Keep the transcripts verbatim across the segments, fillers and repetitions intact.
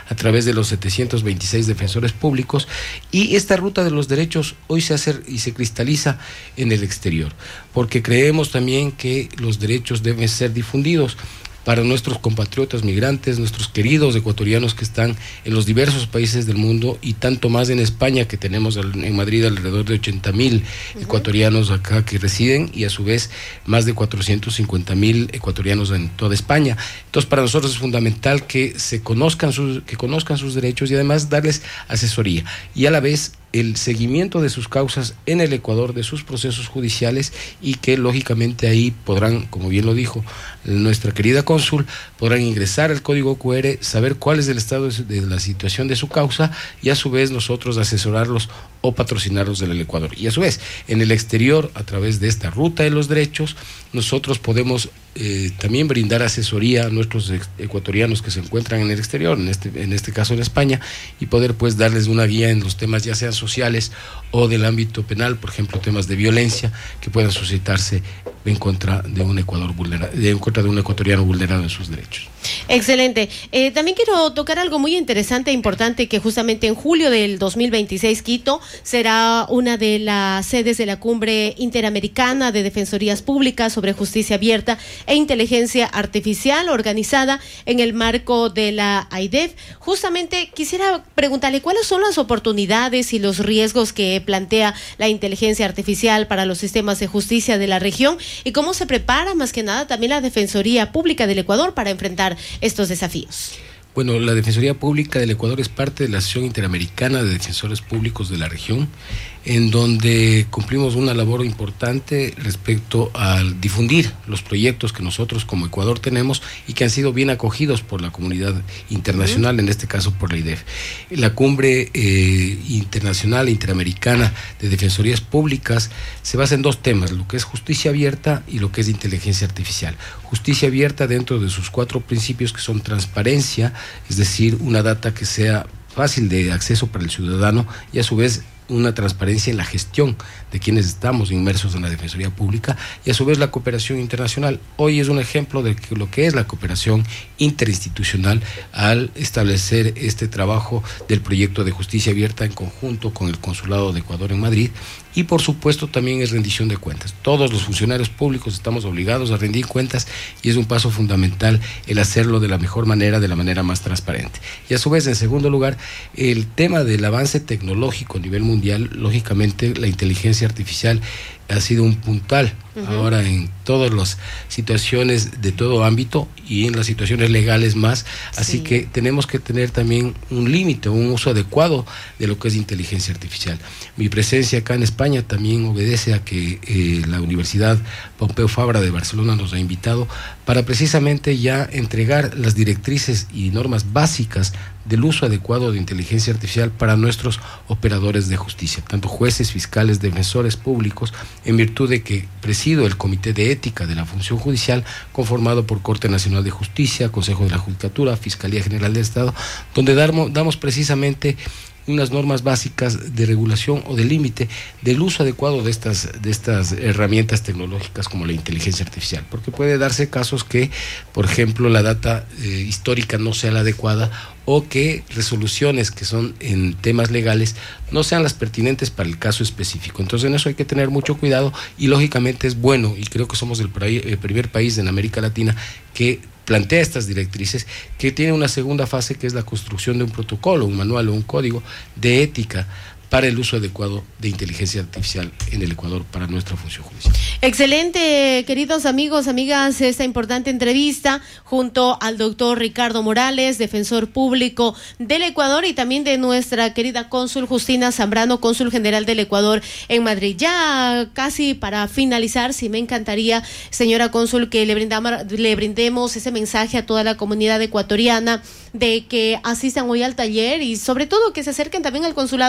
a través de los setecientos veintiséis defensores públicos, y esta ruta de los derechos hoy se hace y se cristaliza en el exterior, porque creemos también que los derechos deben ser difundidos para nuestros compatriotas migrantes, nuestros queridos ecuatorianos que están en los diversos países del mundo, y tanto más en España, que tenemos en Madrid alrededor de ochenta mil uh-huh. ecuatorianos acá que residen, y a su vez más de cuatrocientos cincuenta mil ecuatorianos en toda España. Entonces, para nosotros es fundamental que se conozcan sus, que conozcan sus derechos, y además darles asesoría, y a la vez el seguimiento de sus causas en el Ecuador, de sus procesos judiciales, y que lógicamente ahí podrán, como bien lo dijo nuestra querida cónsul, podrán ingresar al código cu erre, saber cuál es el estado de, su, de la situación de su causa, y a su vez nosotros asesorarlos o patrocinarlos en el Ecuador. Y a su vez, en el exterior, a través de esta ruta de los derechos, nosotros podemos eh, también brindar asesoría a nuestros ecuatorianos que se encuentran en el exterior, en este, en este caso en España, y poder pues darles una guía en los temas ya sean sociales o del ámbito penal, por ejemplo, temas de violencia que puedan suscitarse en contra de un Ecuador vulnerado, en contra de un ecuatoriano vulnerado en sus derechos. Excelente. Eh, también quiero tocar algo muy interesante e importante, que justamente en julio del dos mil veintiséis Quito será una de las sedes de la Cumbre Interamericana de Defensorías Públicas sobre Justicia Abierta e Inteligencia Artificial, organizada en el marco de la A I D E F. Justamente quisiera preguntarle cuáles son las oportunidades y los riesgos que plantea la inteligencia artificial para los sistemas de justicia de la región, y cómo se prepara más que nada también la Defensoría Pública del Ecuador para enfrentar estos desafíos. Bueno, la Defensoría Pública del Ecuador es parte de la Asociación Interamericana de Defensores Públicos de la región, en donde cumplimos una labor importante respecto al difundir los proyectos que nosotros como Ecuador tenemos y que han sido bien acogidos por la comunidad internacional, uh-huh. en este caso por la A I D E F. La Cumbre eh, Internacional Interamericana de Defensorías Públicas se basa en dos temas, lo que es justicia abierta y lo que es inteligencia artificial. Justicia abierta dentro de sus cuatro principios, que son transparencia, es decir, una data que sea fácil de acceso para el ciudadano, y a su vez una transparencia en la gestión de quienes estamos inmersos en la Defensoría Pública, y a su vez la cooperación internacional. Hoy es un ejemplo de lo que es la cooperación interinstitucional al establecer este trabajo del proyecto de justicia abierta en conjunto con el Consulado de Ecuador en Madrid, y por supuesto también es rendición de cuentas. Todos los funcionarios públicos estamos obligados a rendir cuentas, y es un paso fundamental el hacerlo de la mejor manera, de la manera más transparente. Y a su vez, en segundo lugar, el tema del avance tecnológico a nivel mundial, lógicamente la inteligencia artificial ha sido un puntal uh-huh. ahora en todas las situaciones de todo ámbito y en las situaciones legales más, así sí. que tenemos que tener también un límite, un uso adecuado de lo que es inteligencia artificial. Mi presencia acá en España también obedece a que eh, la Universidad Pompeu Fabra de Barcelona nos ha invitado para precisamente ya entregar las directrices y normas básicas del uso adecuado de inteligencia artificial para nuestros operadores de justicia, tanto jueces, fiscales, defensores públicos, en virtud de que presido el Comité de Ética de la Función Judicial, conformado por Corte Nacional de Justicia, Consejo de la Judicatura, Fiscalía General del Estado, donde damos, damos precisamente unas normas básicas de regulación o de límite del uso adecuado de estas, de estas herramientas tecnológicas como la inteligencia artificial, porque puede darse casos que, por ejemplo, la data eh, histórica no sea la adecuada, o que resoluciones que son en temas legales no sean las pertinentes para el caso específico. Entonces en eso hay que tener mucho cuidado, y lógicamente es bueno, y creo que somos el, el primer país en América Latina que plantea estas directrices, que tiene una segunda fase, que es la construcción de un protocolo, un manual o un código de ética para el uso adecuado de inteligencia artificial en el Ecuador para nuestra función judicial. Excelente, queridos amigos, amigas, esta importante entrevista junto al doctor Ricardo Morales, defensor público del Ecuador, y también de nuestra querida cónsul Justina Zambrano, cónsul general del Ecuador en Madrid. Ya casi para finalizar, sí me encantaría, señora cónsul, que le brindamos, le brindemos ese mensaje a toda la comunidad ecuatoriana de que asistan hoy al taller, y sobre todo que se acerquen también al consulado para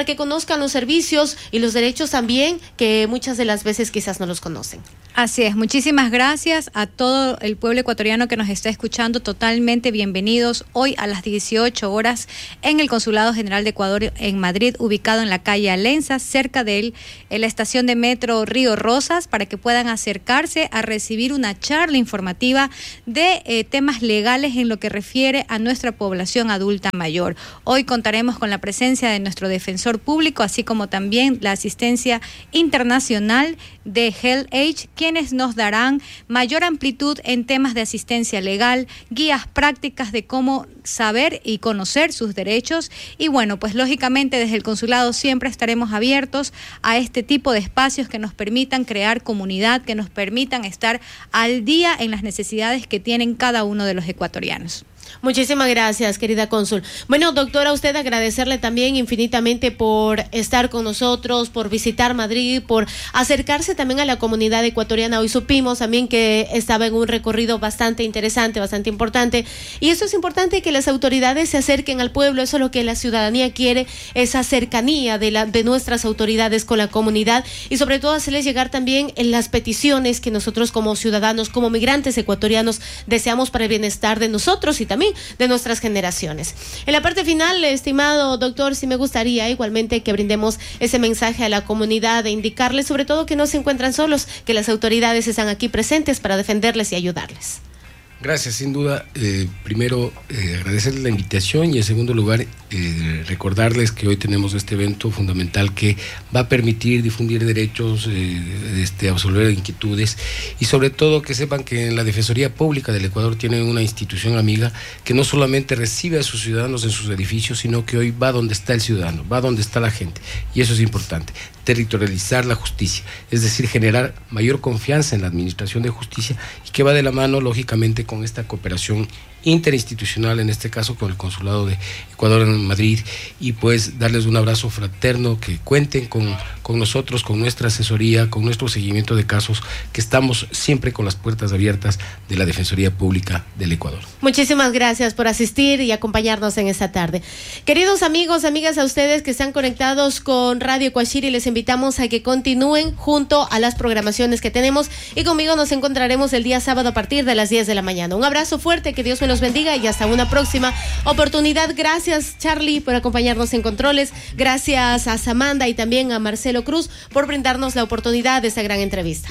para que conozcan los servicios y los derechos también, que muchas de las veces quizás no los conocen. Así es, muchísimas gracias a todo el pueblo ecuatoriano que nos está escuchando, totalmente bienvenidos hoy a las dieciocho horas en el Consulado General de Ecuador en Madrid, ubicado en la calle Alenza, cerca de él, en la estación de metro Río Rosas, para que puedan acercarse a recibir una charla informativa de eh, temas legales en lo que refiere a nuestra población adulta mayor. Hoy contaremos con la presencia de nuestro defensor público, así como también la asistencia internacional de HealthAge, quienes nos darán mayor amplitud en temas de asistencia legal, guías prácticas de cómo saber y conocer sus derechos. Y bueno, pues lógicamente desde el consulado siempre estaremos abiertos a este tipo de espacios que nos permitan crear comunidad, que nos permitan estar al día en las necesidades que tienen cada uno de los ecuatorianos. Muchísimas gracias, querida cónsul. Bueno, doctora, a usted agradecerle también infinitamente por estar con nosotros, por visitar Madrid, por acercarse también a la comunidad ecuatoriana. Hoy supimos también que estaba en un recorrido bastante interesante, bastante importante, y eso es importante, que las autoridades se acerquen al pueblo. Eso es lo que la ciudadanía quiere, esa cercanía de, la, de nuestras autoridades con la comunidad, y sobre todo hacerles llegar también en las peticiones que nosotros como ciudadanos, como migrantes ecuatorianos, deseamos para el bienestar de nosotros y también de nuestras generaciones. En la parte final, estimado doctor, sí me gustaría igualmente que brindemos ese mensaje a la comunidad, de indicarles sobre todo que no se encuentran solos, que las autoridades están aquí presentes para defenderles y ayudarles. Gracias, sin duda. Eh, primero, eh, agradecerles la invitación, y en segundo lugar, eh, recordarles que hoy tenemos este evento fundamental que va a permitir difundir derechos, eh, este, absolver inquietudes, y sobre todo que sepan que en la Defensoría Pública del Ecuador tienen una institución amiga que no solamente recibe a sus ciudadanos en sus edificios, sino que hoy va donde está el ciudadano, va donde está la gente, y eso es importante. Territorializar la justicia, es decir, generar mayor confianza en la administración de justicia, y que va de la mano, lógicamente, con esta cooperación interinstitucional, en este caso con el Consulado de Ecuador en Madrid, y pues darles un abrazo fraterno, que cuenten con, con nosotros, con nuestra asesoría, con nuestro seguimiento de casos, que estamos siempre con las puertas abiertas de la Defensoría Pública del Ecuador. Muchísimas gracias por asistir y acompañarnos en esta tarde. Queridos amigos, amigas, a ustedes que están conectados con Radio Coachiri, les invitamos a que continúen junto a las programaciones que tenemos, y conmigo nos encontraremos el día sábado a partir de las diez de la mañana. Un abrazo fuerte, que Dios me los bendiga, y hasta una próxima oportunidad. Gracias, Charlie, por acompañarnos en controles. Gracias a Samanda y también a Marcelo Cruz por brindarnos la oportunidad de esta gran entrevista.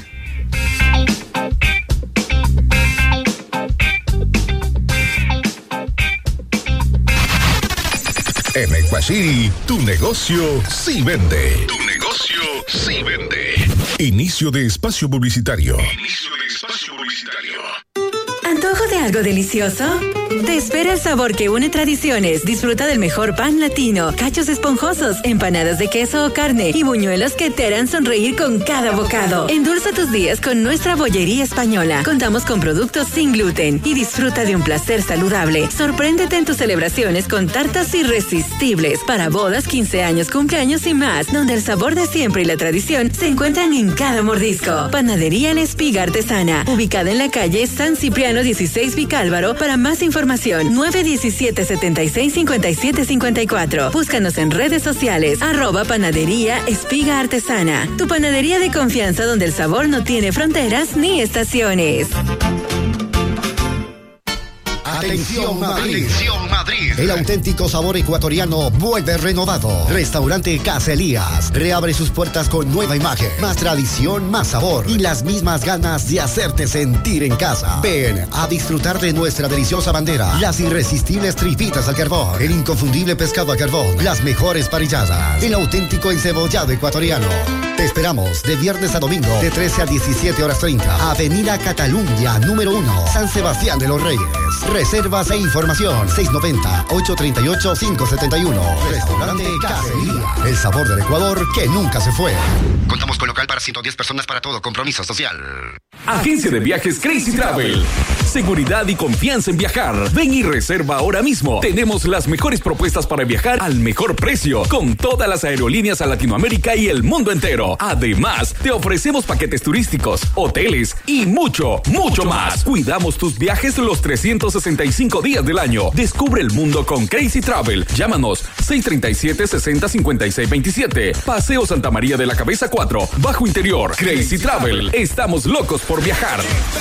En Ecuaciri, tu negocio sí vende. Tu negocio sí vende. Inicio de espacio publicitario. Inicio de espacio publicitario. ¿Antojo de algo delicioso? Te espera el sabor que une tradiciones. Disfruta del mejor pan latino, cachos esponjosos, empanadas de queso o carne y buñuelos que te harán sonreír con cada bocado. Endulza tus días con nuestra bollería española. Contamos con productos sin gluten y disfruta de un placer saludable. Sorpréndete en tus celebraciones con tartas irresistibles para bodas, quince años, cumpleaños y más, donde el sabor de siempre y la tradición se encuentran en cada mordisco. Panadería La Espiga Artesana, ubicada en la calle San Cipriano dieciséis Vicálvaro. Para más información, nueve diecisiete setenta y seis cincuenta y siete cincuenta y cuatro. Búscanos en redes sociales, arroba Panadería Espiga Artesana. Tu panadería de confianza, donde el sabor no tiene fronteras ni estaciones. Atención Madrid. Atención Madrid. El auténtico sabor ecuatoriano vuelve renovado. Restaurante Casa Elías reabre sus puertas con nueva imagen, más tradición, más sabor y las mismas ganas de hacerte sentir en casa. Ven a disfrutar de nuestra deliciosa bandera, las irresistibles tripitas al carbón, el inconfundible pescado al carbón, las mejores parrilladas, el auténtico encebollado ecuatoriano. Te esperamos de viernes a domingo de trece a diecisiete horas treinta. Avenida Cataluña, número uno, San Sebastián de los Reyes. Reservas e información seis noventa, ocho treinta y ocho, cinco setenta y uno. Restaurante Cacería. El sabor del Ecuador que nunca se fue. Contamos con local para ciento diez personas para todo compromiso social. Agencia de Viajes Crazy Travel. Seguridad y confianza en viajar. Ven y reserva ahora mismo. Tenemos las mejores propuestas para viajar al mejor precio, con todas las aerolíneas a Latinoamérica y el mundo entero. Además, te ofrecemos paquetes turísticos, hoteles y mucho, mucho más. Cuidamos tus viajes los trescientos sesenta y cinco días del año. Descubre el mundo con Crazy Travel. Llámanos seis tres siete, seis cero, cinco seis dos siete. Paseo Santa María de la Cabeza cuatro, Bajo Interior. Crazy Travel. Estamos locos por viajar.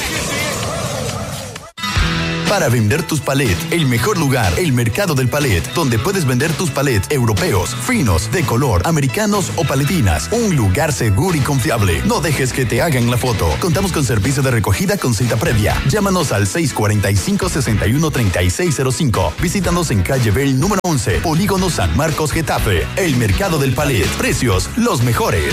Para vender tus palets, el mejor lugar, el Mercado del Palet, donde puedes vender tus palets europeos, finos, de color, americanos o paletinas. Un lugar seguro y confiable. No dejes que te hagan la foto. Contamos con servicio de recogida con cita previa. Llámanos al seis cuatro cinco, seis uno, tres seis cero cinco. Visítanos en calle Bell número once, Polígono San Marcos, Getafe. El Mercado del Palet. Precios los mejores.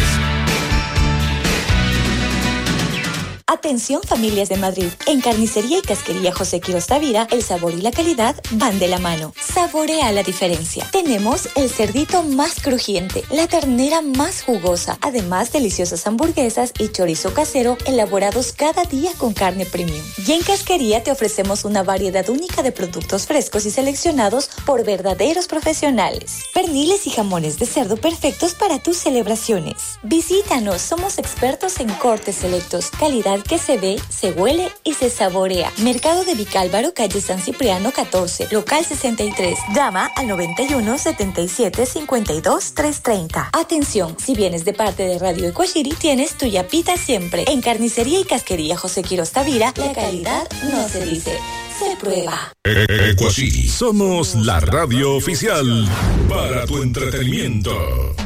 Atención familias de Madrid. En Carnicería y Casquería José Quiroz Tavira, el sabor y la calidad van de la mano. Saborea la diferencia. Tenemos el cerdito más crujiente, la ternera más jugosa, además deliciosas hamburguesas y chorizo casero elaborados cada día con carne premium. Y en Casquería te ofrecemos una variedad única de productos frescos y seleccionados por verdaderos profesionales. Perniles y jamones de cerdo perfectos para tus celebraciones. Visítanos, somos expertos en cortes selectos, calidad que se ve, se huele y se saborea. Mercado de Vicálvaro, calle San Cipriano catorce, local sesenta y tres. Llama al noventa y uno, setenta y siete, cincuenta y dos, trescientos treinta. Atención, si vienes de parte de Radio Ecuashiri, tienes tu yapita siempre. En Carnicería y Casquería José Quiroz Tavira, la calidad no se dice, se prueba. Ecuashiri, somos la radio oficial para tu entretenimiento.